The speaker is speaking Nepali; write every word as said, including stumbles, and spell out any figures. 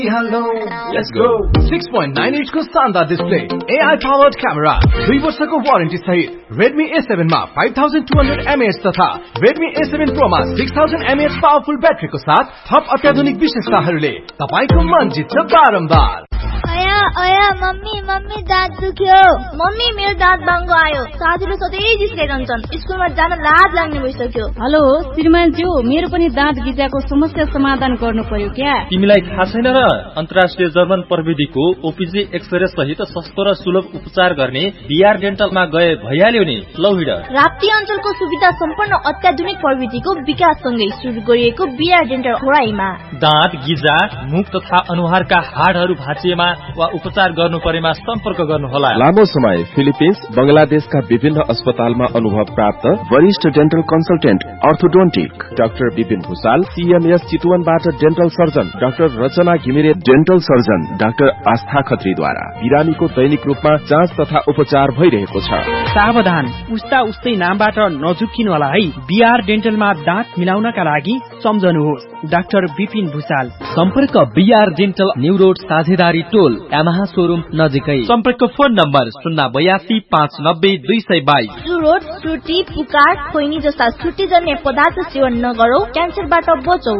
Hello, let's go. six point nine inch को शानदार display, A I powered camera, दुई वर्षको वारेन्टी सहित Redmi A seven मा five thousand two hundred milliamp hour तथा Redmi A seven Pro मा six thousand milliamp hour powerful ब्याट्रीको साथ थप अत्याधुनिक विशेषताहरूले तपाईको मन जित्छ बारम्बार। अया अया मम्मी मम्मी दाँत दुख्यो। मम्मी मेरो दाँत बाङ्गो आयो। साथीले सधैँ जिस्काइरहन्छन्। स्कुलमा जान लाज लाग्ने भइसक्यो। हेलो श्रीमानज्यू, मेरो पनि दाँत गिजाको समस्या समाधान गर्नु पर्यो क्या? तिमीलाई थाहा छैन र? अन्तर्राष्ट्रिय जर्मन प्रविधिको ओपीजी एक्सरे सहित सस्तो र सुलभ उपचार गर्ने बीआर डेन्टलमा गए भइहाल्यो नि। लौ हिँड। राप्ती अञ्चलको सुविधा सम्पन्न अत्याधुनिक प्रविधिको विकाससँगै सुरु गरिएको बीआर डेन्टल खोराईमा दाँत गिजा, मुख तथा अनुहारका हाडहरू भाँचिएमा वा उपचार गर्नु परेमा सम्पर्क गर्नुहोला। लामो समय फिलिपिन्स, बंगलादेशका विभिन्न अस्पतालमा अनुभव प्राप्त वरिष्ठ dental consultant orthodontic doctor Vipin Bhusal, CMS चितवनबाट dental surgeon doctor रचना घिमिरे, डेन्टल सर्जन डाक्टर आस्था खत्रीद्वारा बिरामीको दैनिक रूपमा जाँच तथा उपचार भइरहेको छ। सावधान, उस्ता उस्तै नामबाट नझुक्किनु होला है। बीआर डेन्टलमा दाँत मिलाउनका लागि सम्झनुहोस् डाक्टर विपिन भुसाल। सम्पर्क बीआर डेन्टल न्यू रोड साझेदारी टोल यामाहा शोरूम नजिकै। सम्पर्क फोन नम्बर शून्य बयासी पाँच नब्बे दुई सय बाइस। चुरोट, चुटी, पुकार, खोइनी जस्ता छुट्टीजन्य पदार्थ सेवन नगरौ, क्यान्सरबाट बचौ।